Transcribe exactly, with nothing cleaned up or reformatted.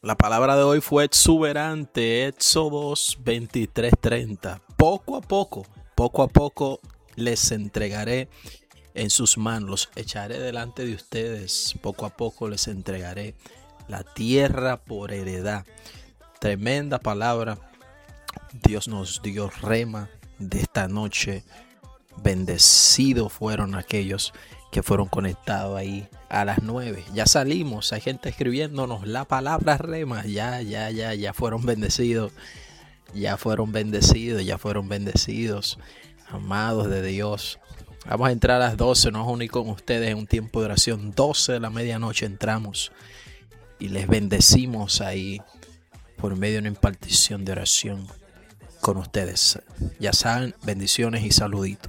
La palabra de hoy fue exuberante, Éxodo veintitrés treinta. Poco a poco, poco a poco les entregaré en sus manos, los echaré delante de ustedes. Poco a poco les entregaré la tierra por heredad. Tremenda palabra. Dios nos dio rema de esta noche. Bendecidos fueron aquellos que fueron conectados ahí a las nueve. Ya salimos, hay gente escribiéndonos la palabra rema. Ya, ya, ya, ya fueron bendecidos. Ya fueron bendecidos, ya fueron bendecidos. Amados de Dios. Vamos a entrar a las doce, nos unir con ustedes en un tiempo de oración. doce de la medianoche entramos y les bendecimos ahí por medio de una impartición de oración con ustedes. Ya saben, bendiciones y saluditos.